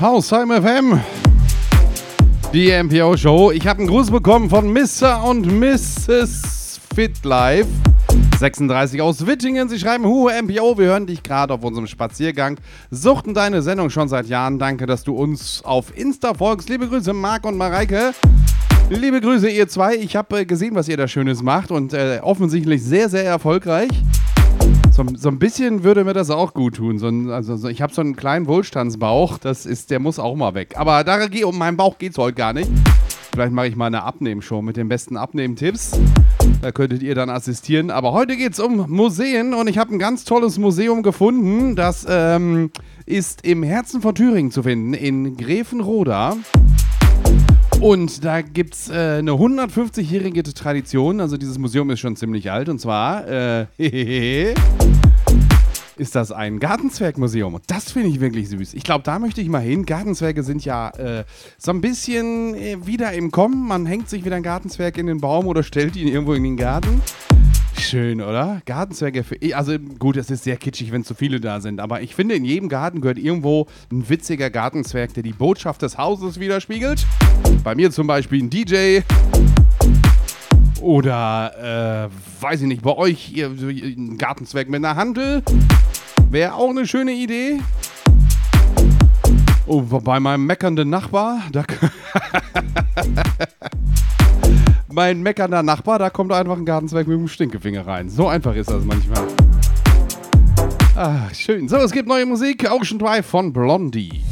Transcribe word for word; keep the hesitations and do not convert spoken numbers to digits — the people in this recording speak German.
Haustime F M. Die M P O Show. Ich habe einen Gruß bekommen von Mister und Misses Fit Life sechsunddreißig aus Wittingen. Sie schreiben, Huhu M P O, wir hören dich gerade auf unserem Spaziergang. Suchten deine Sendung schon seit Jahren. Danke, dass du uns auf Insta folgst. Liebe Grüße, Marc und Mareike. Liebe Grüße, ihr zwei. Ich habe äh, gesehen, was ihr da Schönes macht und äh, offensichtlich sehr, sehr erfolgreich. So, so ein bisschen würde mir das auch gut tun. So ein, also, so, ich habe so einen kleinen Wohlstandsbauch, das ist, der muss auch mal weg. Aber da, um meinen Bauch geht es heute gar nicht. Vielleicht mache ich mal eine Abnehmshow mit den besten Abnehmtipps. Da könntet ihr dann assistieren. Aber heute geht es um Museen und ich habe ein ganz tolles Museum gefunden. Das ähm, ist im Herzen von Thüringen zu finden, in Grevenroda. Und da gibt es äh, eine hundertfünfzigjährige Tradition, also dieses Museum ist schon ziemlich alt und zwar äh, ist das ein Gartenzwergmuseum und das finde ich wirklich süß. Ich glaube, da möchte ich mal hin. Gartenzwerge sind ja äh, so ein bisschen äh, wieder im Kommen. Man hängt sich wieder einen Gartenzwerg in den Baum oder stellt ihn irgendwo in den Garten. Schön, oder? Gartenzwerge, für, also gut, es ist sehr kitschig, wenn zu viele da sind, aber ich finde, in jedem Garten gehört irgendwo ein witziger Gartenzwerg, der die Botschaft des Hauses widerspiegelt. Bei mir zum Beispiel ein D J oder, äh, weiß ich nicht, bei euch ihr, ein Gartenzwerg mit einer Handel. Wäre auch eine schöne Idee. Oh, bei meinem meckernden Nachbar, da... Mein meckernder Nachbar, da kommt einfach ein Gartenzwerg mit dem Stinkefinger rein. So einfach ist das manchmal. Ah, schön. So, es gibt neue Musik. Ocean Drive von Blondie.